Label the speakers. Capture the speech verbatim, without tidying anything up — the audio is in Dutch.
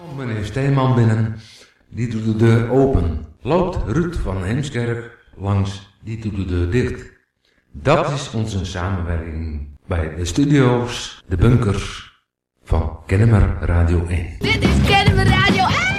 Speaker 1: Komt meneer Steeman binnen, die doet de deur open. Loopt Ruud van Heemskerk langs, die doet de deur dicht. Dat is onze samenwerking bij de studio's, de bunkers van Kennemer Radio één.
Speaker 2: Dit is Kennemer Radio één!